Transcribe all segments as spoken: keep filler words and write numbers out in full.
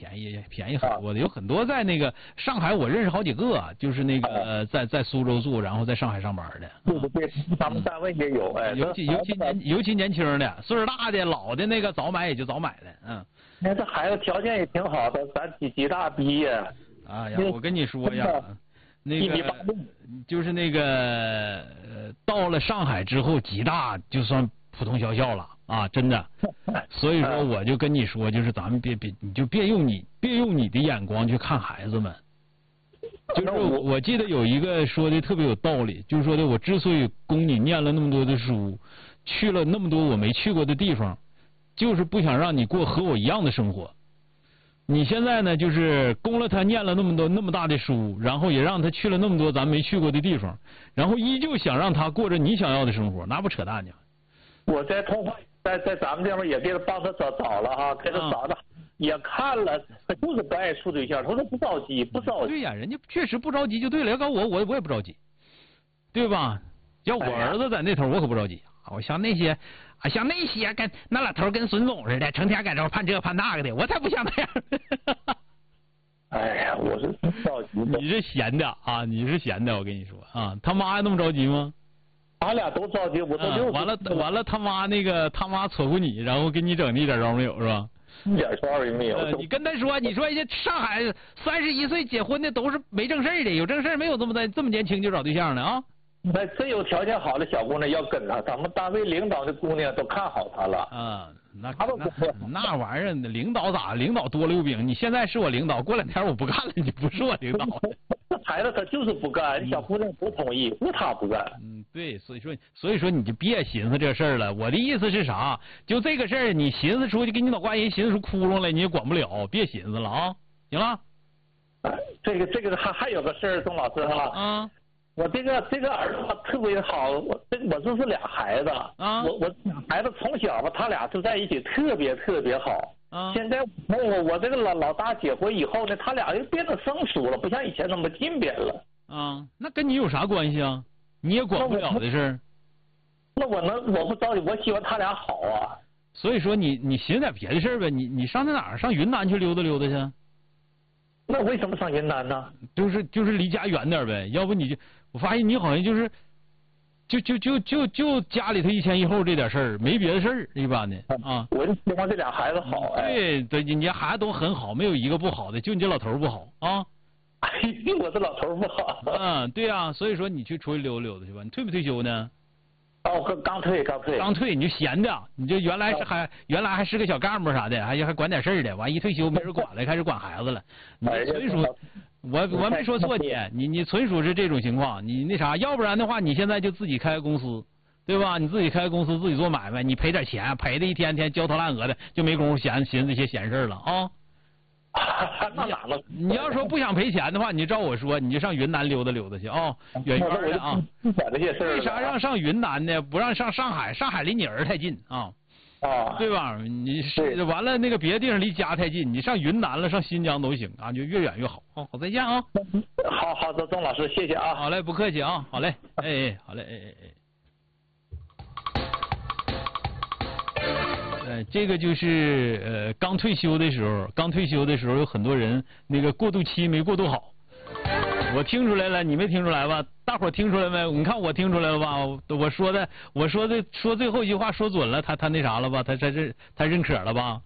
便宜便宜很多的，有很多在那个上海，我认识好几个，就是那个、呃、在在苏州住，然后在上海上班的。 对对对，咱们单位也有，哎， 尤其尤其年尤其年轻的，岁数大的、老的那个早买也就早买了，嗯。 那这孩子条件也挺好的，咱几几大毕业。 哎呀，我跟你说呀，那个就是那个呃，到了上海之后，吉大就算普通学校了。啊，真的，所以说我就跟你说，就是咱们别别，你就别用你别用你的眼光去看孩子们。就是我记得有一个说的特别有道理，就是说的我之所以供你念了那么多的书，去了那么多我没去过的地方，就是不想让你过和我一样的生活。你现在呢，就是供了他念了那么多那么大的书，然后也让他去了那么多咱没去过的地方，然后依旧想让他过着你想要的生活，那不扯淡呢？ 我在通话。在在咱们这边也给他帮他找找了哈，给他找的、嗯、也看了，他就是不爱处对象，他说不着急，不着急。 对呀，人家确实不着急就对了。要搞我，我我也不着急，对吧？要我儿子在那头，我可不着急。我像那些啊，像那些跟那老头跟孙总似的，成天搁这盼这盼那个的，我才不像那样。 哎呀，我是不着急。 你是闲的啊，你是闲的，我跟你说啊，他妈还那么着急吗？ 俺俩都着急，我都六、 嗯、完了完了，他妈那个他妈撮合你，然后给你整的一点招没有是吧？ 一点招也没有、 呃。你跟他说，你说人家上海三十一岁结婚的都是没正事的，有正事没有这么的这么年轻就找对象的啊？ 那真有条件好的小姑娘要跟他，咱们单位领导的姑娘都看好他了。 啊、嗯，那那那玩意儿，领导咋？领导多溜饼。你现在是我领导，过两天我不干了，你不是我领导。 这孩子他就是不干，小姑娘不同意，不他不干。 嗯，对，所以说所以说你就别寻思这事儿了。我的意思是啥？就这个事儿，你寻思出去给你老关系寻思出窟窿来，你也管不了，别寻思了啊！行了。 啊、这个这个还还有个事儿，钟老师哈。 啊。 我这个这个儿子特别好，我这我这是俩孩子啊， 我我孩子从小吧，他俩就在一起特别特别好。 啊， 现在我我这个老老大结婚以后呢，他俩又变得生疏了，不像以前那么近边了。 啊，那跟你有啥关系啊？你也管不了的事儿。 那我能我不着急，我希望他俩好啊。 所以说你你寻思点别的事儿呗，你你上那哪儿？上云南去溜达溜达去。 那为什么上云南呢？ 就是就是离家远点呗，要不你就我发现你好像就是，就就就就就家里头一前一后这点事儿，没别的事儿，一般的啊。 我就希望这俩孩子好。 对对，你家孩子都很好，没有一个不好的，就你这老头不好啊。 哎，我这老头不好。 嗯，对呀、啊，所以说你去出去溜达溜达去吧。你退不退休呢？ 哦，刚刚退，刚退。 刚退，你就闲的，你就原来是还、啊、原来还是个小干部啥的，还还管点事儿的，完一退休没人管了，开始管孩子了。你纯属，我我没说错你，你你纯属是这种情况，你那啥，要不然的话，你现在就自己开个公司，对吧？你自己开个公司，自己做买卖，你赔点钱，赔的一天天焦头烂额的，就没工夫闲寻思这些闲事了啊。 那哪能？ 你要说不想赔钱的话，你就照我说，你就上云南溜达溜达去啊，远远的啊。 不管这些事儿。 为啥让上云南呢？不让上上海？上海离你儿太近啊。 啊。 对吧？你是完了，那个别的地方离家太近，你上云南了，上新疆都行啊，就越远越好。好，好，再见啊。 好好的，钟老师，谢谢啊。 好嘞，不客气啊。好嘞，哎哎，好嘞，哎哎哎。呃，这个就是呃刚退休的时候，刚退休的时候有很多人那个过渡期没过渡好，我听出来了，你没听出来吧？大伙儿听出来没？你看我听出来了吧？我说的，我说的，说最后一句话说准了，他他那啥了吧？他他这他认可了吧？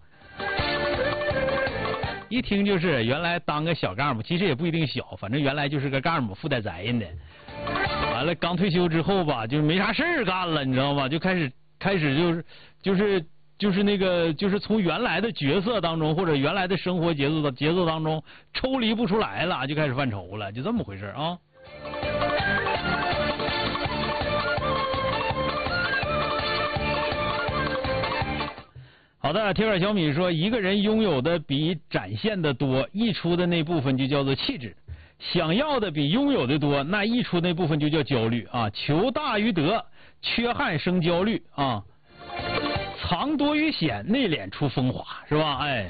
一听就是原来当个小干部，其实也不一定小，反正原来就是个干部，负点责任的。完了刚退休之后吧，就是没啥事儿干了，你知道吧？就开始开始就是就是。就是那个，就是从原来的角色当中，或者原来的生活节奏的节奏当中抽离不出来了，就开始犯愁了，就这么回事啊。好的，铁杆小米说，一个人拥有的比展现的多，溢出的那部分就叫做气质；想要的比拥有的多，那溢出那部分就叫焦虑啊。求大于得，缺憾生焦虑啊。藏多于显，内敛出风华，是吧？哎，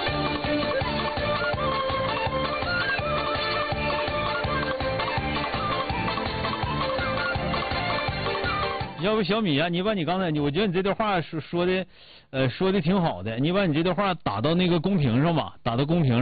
要不小米啊，你把你刚才，我觉得你这段话说说的，呃，说的挺好的，你把你这段话打到那个公屏上吧，打到公屏上。